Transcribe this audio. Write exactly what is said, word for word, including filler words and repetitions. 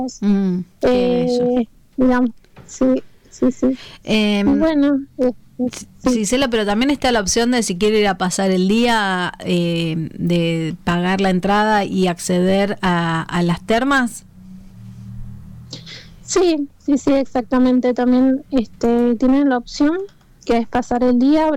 Mm, eh, digamos, sí, sí, sí. Eh, bueno, eh, sí. Gisela, pero también está la opción de si quiere ir a pasar el día, eh, de pagar la entrada y acceder a, a las termas. Sí, sí, sí, exactamente. También este tienen la opción que es pasar el día.